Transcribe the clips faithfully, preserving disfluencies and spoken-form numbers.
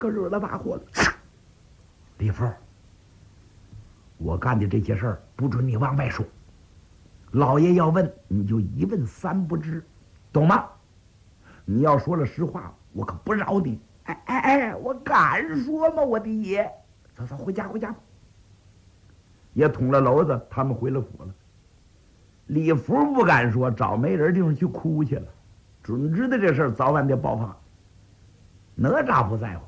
可惹了把火了。李福，我干的这些事儿不准你往外说，老爷要问你就一问三不知，懂吗？你要说了实话，我可不饶你。哎哎哎，我敢说吗？我的爷，走走，回家回家吧。也捅了娄子，他们回了府了。李福不敢说，找没人地方去哭去了，准知道这事儿早晚得爆发。哪吒不在乎，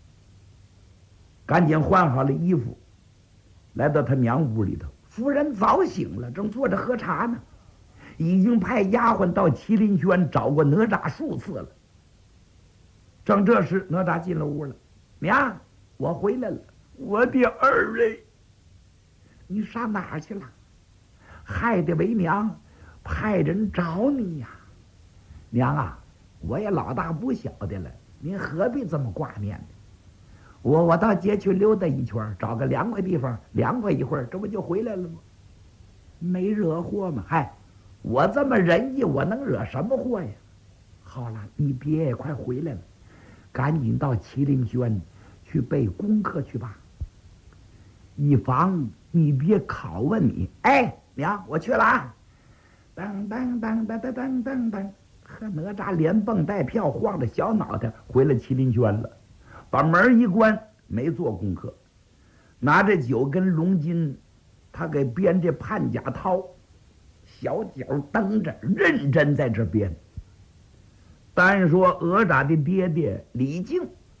赶紧换好了衣服，来到他娘屋里头。夫人早醒了，正坐着喝茶呢，已经派丫鬟到麒麟轩找过哪吒数次了。正这时，哪吒进了屋了。娘，我回来了。我的儿嘞，你上哪儿去了？害得为娘派人找你呀。娘啊，我也老大不小的了，您何必这么挂念呢？我我到街去溜达一圈，找个凉快地方凉快一会儿，这不就回来了吗？没惹祸吗？嗨，我这么仁义，我能惹什么祸呀？好了，你爹也快回来了，赶紧到麒麟轩去备功课去吧，以防你爹拷问你。哎，娘，我去了啊！噔噔噔噔噔噔噔噔，和哪吒连蹦带跳，晃着小脑袋回了麒麟轩了。把门一关，没做功课，拿着九根龙筋，他给编这判甲套，小脚蹬着，认真在这编。单说哪吒的爹爹李靖，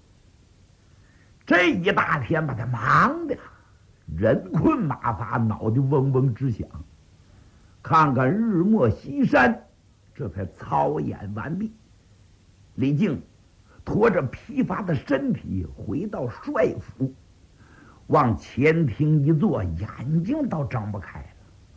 这一大天把他忙的人困马乏，脑袋嗡嗡直响。看看日没西山，这才操演完毕。李靖拖着疲乏的身体回到帅府，往前厅一坐，眼睛都睁不开了。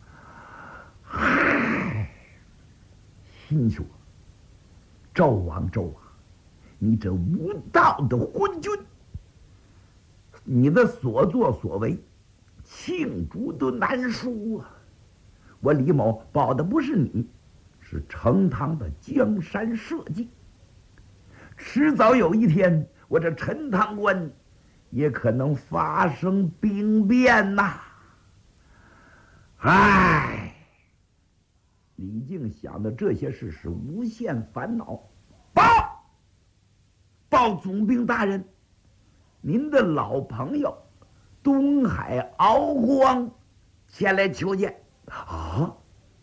唉，心说：纣王，纣王，你这无道的昏君，你的所作所为，罄竹都难书啊！我李某保的不是你，是成汤的江山社稷。迟早有一天，我这陈塘关也可能发生兵变呐！唉，李靖想的这些事是无限烦恼。报，报总兵大人，您的老朋友东海敖光前来求见。啊！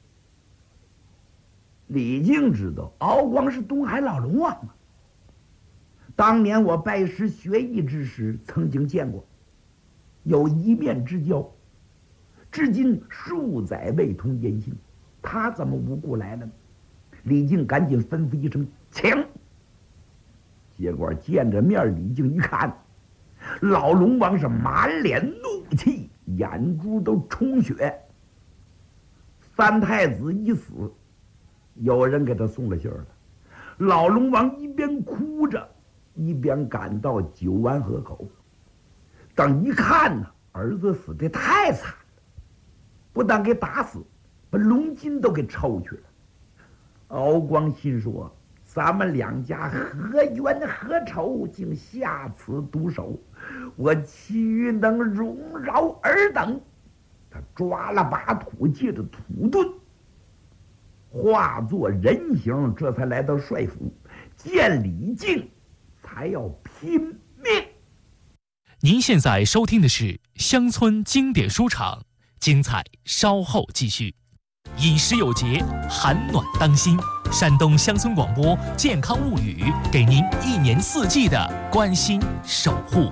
李靖知道敖光是东海老龙王啊。当年我拜师学艺之时，曾经见过，有一面之交，至今数载未通音信。他怎么无故来了呢？李靖赶紧吩咐一声：“请！”结果见着面，李靖一看，老龙王是满脸怒气，眼珠都充血。三太子一死，有人给他送了信儿了。老龙王一边哭着，一边赶到九湾河口。等一看呢，儿子死得太惨了，不但给打死，把龙筋都给抽去了。敖光心说：咱们两家何冤何仇，竟下此毒手，我岂能容饶尔等？他抓了把土，借着土遁，化作人形，这才来到帅府，见李靖，才要拼命。 您现在收听的是乡村经典书场，精彩稍后继续。饮食有节，寒暖当心。山东乡村广播健康物语，给您一年四季的关心守护。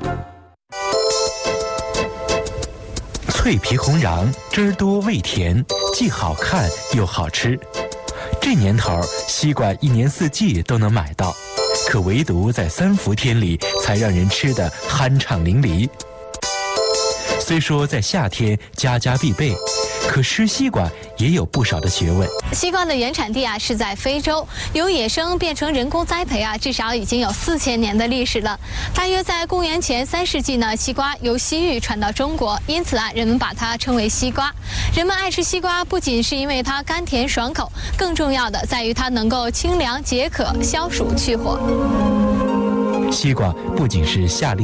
脆皮红瓤，汁儿多味甜，既好看又好吃。这年头，西瓜一年四季都能买到，可唯独在三伏天里才让人吃得酣畅淋漓。虽说在夏天家家必备，可吃西瓜也有不少的学问。 西瓜的原产地啊是在非洲，由野生变成人工栽培啊，至少已经有四千年的历史了。大约在公元前三世纪呢，西瓜由西域传到中国，因此啊，人们把它称为西瓜。人们爱吃西瓜，不仅是因为它甘甜爽口，更重要的在于它能够清凉解渴、消暑去火。 西瓜不仅是夏令